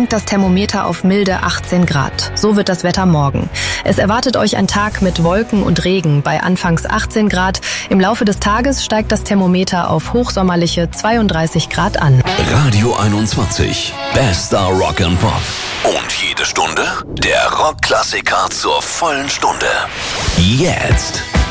sinkt das Thermometer auf milde 18 Grad. So wird das Wetter morgen. Es erwartet euch ein Tag mit Wolken und Regen bei anfangs 18 Grad. Im Laufe des Tages steigt das Thermometer auf hochsommerliche 32 Grad an. Radio 21, bester Rock and Pop. Und jede Stunde der Rockklassiker zur vollen Stunde. Jetzt.